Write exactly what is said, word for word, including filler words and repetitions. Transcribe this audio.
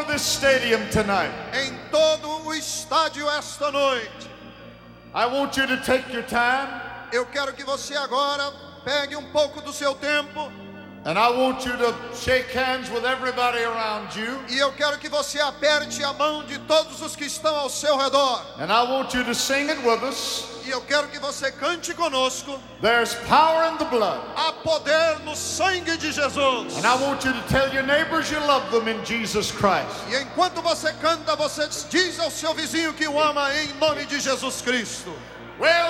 over this stadium tonight. Em todo o estádio esta noite. I want you to take your time. Eu quero que você agora pegue um pouco do seu tempo. And I want you to shake hands with everybody around you. E eu quero que você aperte a mão de todos os que estão ao seu redor. And I want you to sing it with us. E eu quero que você cante conosco. There's power in the blood. Há poder no sangue de Jesus. And I want you to tell your neighbors you love them in Jesus Christ. E enquanto você canta, você diz ao seu vizinho que o ama em nome de Jesus Cristo. Well,